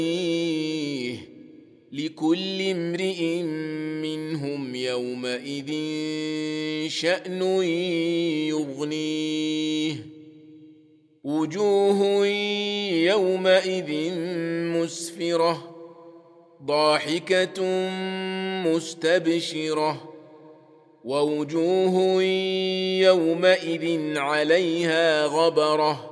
لكل امرئ منهم يومئذ شأن يغنيه وجوه يومئذ مسفرة ضاحكة مستبشرة ووجوه يومئذ عليها غبرة